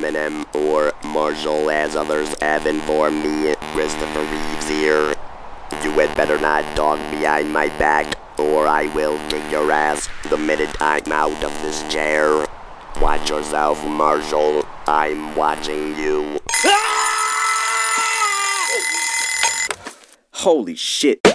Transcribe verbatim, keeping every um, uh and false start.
Eminem or Marshall as others have informed me. Christopher Reeves here. You had better not talk behind my back, or I will kick your ass the minute I'm out of this chair. Watch yourself, Marshall. I'm watching you. Holy shit.